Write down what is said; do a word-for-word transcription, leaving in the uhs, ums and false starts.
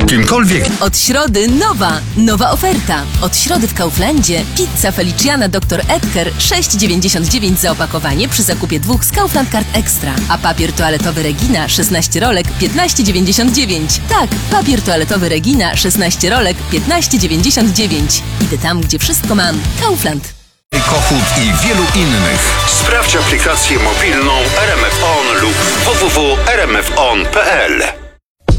kimkolwiek. Od środy nowa, nowa oferta. Od środy w Kauflandzie pizza Feliciana doktor Edgar sześć dziewięćdziesiąt dziewięć za opakowanie przy zakupie dwóch z Kaufland Card Extra. A papier toaletowy Regina szesnaście rolek piętnaście dziewięćdziesiąt dziewięć. Tak, papier toaletowy Regina szesnaście rolek piętnaście dziewięćdziesiąt dziewięć. Idę tam, gdzie wszystko mam. Kaufland. Kochut i wielu innych. Sprawdź aplikację mobilną R M F On lub w w w kropka r m f on kropka p l.